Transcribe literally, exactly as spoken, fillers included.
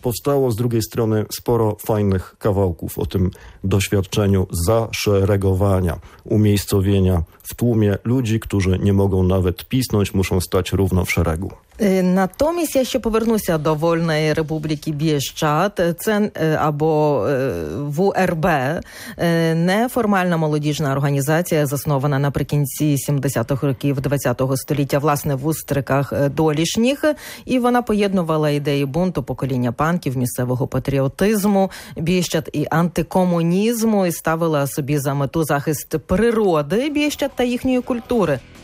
powstało z drugiej strony sporo fajnych kawałków o tym doświadczeniu zaszeregowania, umiejscowienia w tłumie ludzi, którzy nie mogą nawet pisnąć, muszą stać równo w szeregu. Натомість я ще повернуся до Вольної Республіки Бієщад. Це або В У Р Б, неформальна молодіжна організація, заснована наприкінці сімдесятих років ХХ століття, власне, в Устриках Долішніх. І вона поєднувала ідеї бунту, покоління панків, місцевого патріотизму, Бієщад і антикомунізму, і ставила собі за мету захист природи Бієщад та їхньої культури.